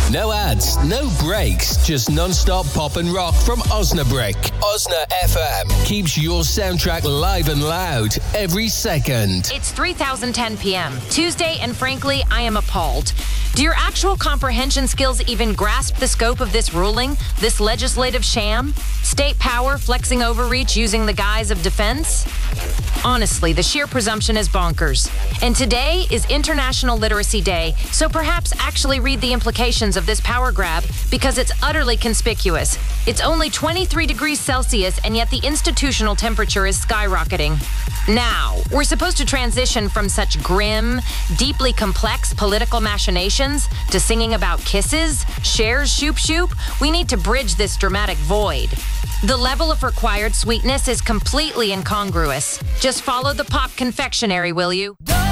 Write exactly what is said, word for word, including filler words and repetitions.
No ads, no breaks, just non-stop pop and rock from Osnabrück. Osna F M keeps your soundtrack live and loud every second. It's three thousand ten p.m. Tuesday, and frankly, I am appalled. Do your actual comprehension skills even grasp the scope of this ruling, this legislative sham? State power flexing overreach using the guise of defense? Honestly, the sheer presumption is bonkers. And today is International Literacy Day, so perhaps actually read the implications of this power grab because it's utterly conspicuous. It's only twenty-three degrees Celsius, and yet the institutional temperature is skyrocketing. Now, we're supposed to transition from such grim, deeply complex political machinations to singing about kisses, shares, shoop shoop. We need to bridge this dramatic void. The level of required sweetness is completely incongruous. Just follow the pop confectionery, will you?